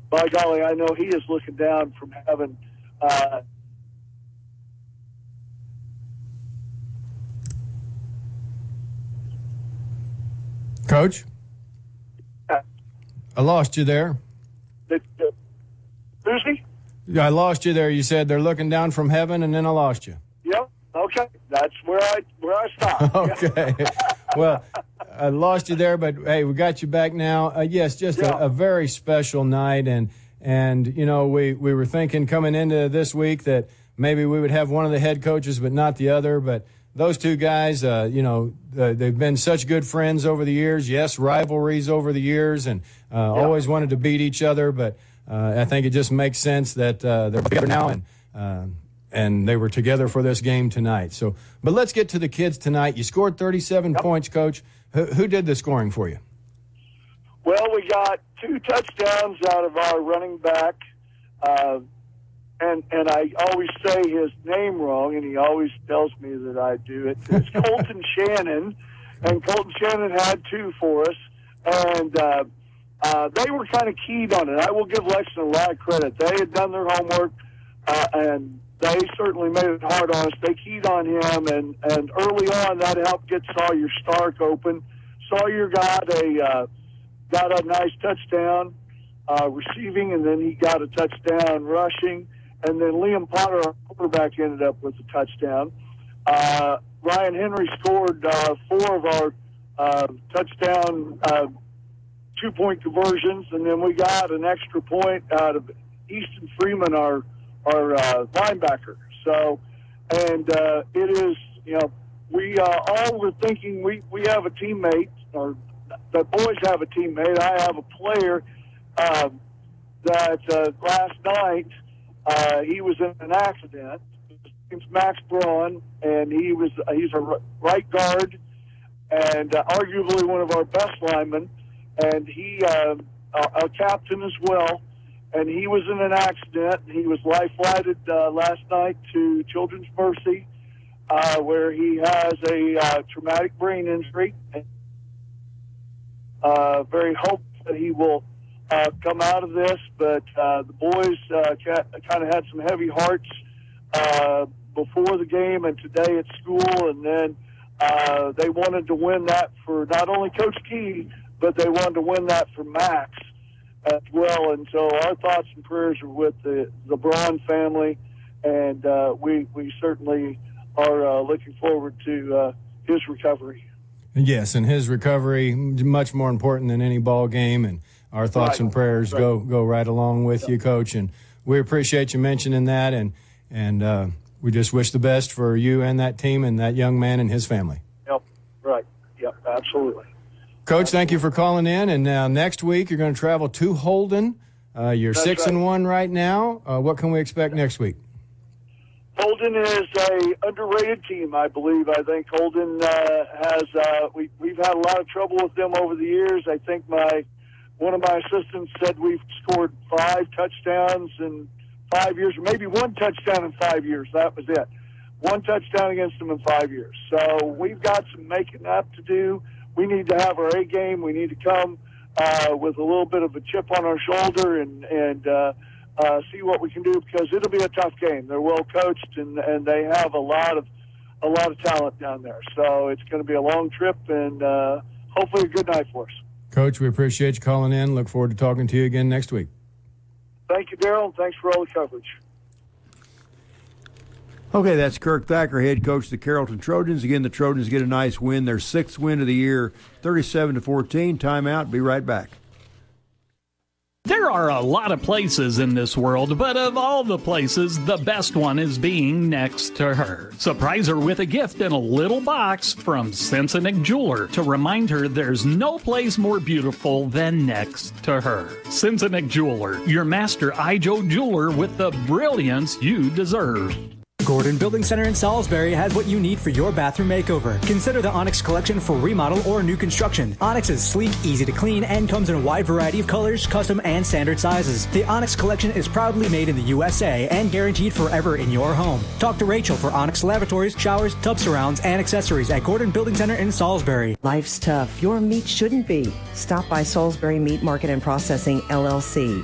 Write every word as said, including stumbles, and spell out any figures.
by golly, I know he is looking down from heaven. Uh, Coach? uh, I lost you there. the, the, who's he? I lost you there. You said they're looking down from heaven, and then I lost you. Yep. Okay. That's where I where I stopped. Okay. Well, I lost you there, but hey, we got you back now. Uh, yes, just Yeah. a, a very special night, and and you know we we were thinking coming into this week that maybe we would have one of the head coaches, but not the other. But those two guys, uh, you know, uh, they've been such good friends over the years. Yes, rivalries over the years, and uh, Yeah. always wanted to beat each other, but. Uh, I think it just makes sense that uh, they're together now, and uh, and they were together for this game tonight. So, but let's get to the kids tonight. You scored thirty-seven Yep. points, Coach. Who, who did the scoring for you? Well, we got two touchdowns out of our running back, uh, and and I always say his name wrong, and he always tells me that I do it. It's Colton Shannon, and Colton Shannon had two for us, and uh, uh, they were kind of keyed on it. I will give Lexington a lot of credit. They had done their homework, uh, and they certainly made it hard on us. They keyed on him, and, and early on that helped get Sawyer Stark open. Sawyer got a uh, got a nice touchdown uh, receiving, and then he got a touchdown rushing. And then Liam Potter, our quarterback, ended up with a touchdown. Uh, Ryan Henry scored uh, four of our uh, touchdown uh, two-point conversions, and then we got an extra point out of Easton Freeman, our our uh, linebacker. So, and uh, it is, you know, we uh, all were thinking we, we have a teammate, or the boys have a teammate. I have a player uh, that uh, last night uh, he was in an accident. His name's Max Braun, and he was uh, he's a right guard and uh, arguably one of our best linemen, and he uh, a, a captain as well. And he was in an accident. He was life-flighted uh, last night to Children's Mercy, uh, where he has a uh, traumatic brain injury. Uh, very hopeful that he will uh, come out of this, but uh, the boys uh, kind of had some heavy hearts uh, before the game and today at school, and then uh, they wanted to win that for not only Coach Key, but they wanted to win that for Max as well. And so our thoughts and prayers are with the, the Braun family, and uh, we, we certainly are uh, looking forward to uh, his recovery. Yes, and his recovery much more important than any ball game, and our thoughts Right. and prayers Right. go go right along with you, Coach. And we appreciate you mentioning that, and and uh, we just wish the best for you and that team and that young man and his family. Yep, right. Yep, absolutely. Coach, thank you for calling in. And now next week you're going to travel to Holden. Uh, you're That's six right. and one right now. Uh, what can we expect next week? Holden is a underrated team, I believe. I think Holden uh, has. Uh, we we've had a lot of trouble with them over the years. I think my one of my assistants said we've scored five touchdowns in five years, or maybe one touchdown in five years. That was it. One touchdown against them in five years. So we've got some making up to do. We need to have our A game. We need to come uh, with a little bit of a chip on our shoulder and and. Uh, Uh, see what we can do, because it'll be a tough game. They're well coached, and, and they have a lot of a lot of talent down there. So it's going to be a long trip, and uh, hopefully a good night for us. Coach, we appreciate you calling in. Look forward to talking to you again next week. Thank you, Daryl, and thanks for all the coverage. Okay, that's Kirk Thacker, head coach of the Carrollton Trojans. Again, the Trojans get a nice win, their sixth win of the year, thirty-seven to fourteen. Timeout. Be right back. There are a lot of places in this world, but of all the places, the best one is being next to her. Surprise her with a gift in a little box from Cincinnati Jeweler to remind her there's no place more beautiful than next to her. Cincinnati Jeweler, your master I J O jeweler with the brilliance you deserve. Gordon Building Center in Salisbury has what you need for your bathroom makeover. Consider the Onyx collection for remodel or new construction. Onyx is sleek, easy to clean, and comes in a wide variety of colors, custom, and standard sizes. The Onyx collection is proudly made in the U S A and guaranteed forever in your home. Talk to Rachel for Onyx lavatories, showers, tub surrounds, and accessories at Gordon Building Center in Salisbury. Life's tough. Your meat shouldn't be. Stop by Salisbury Meat Market and Processing, L L C.